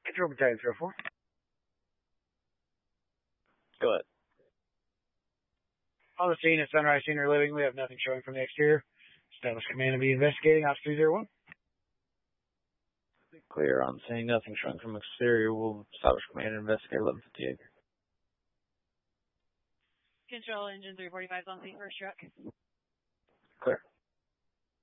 Control Battalion 304. Go ahead. On the scene at Sunrise Senior Living, we have nothing showing from the exterior. Establish command to be investigating. Ops 301. Clear on scene, nothing showing from exterior. We'll establish command and investigate 1158. Control engine 345 on scene, first truck. Clear.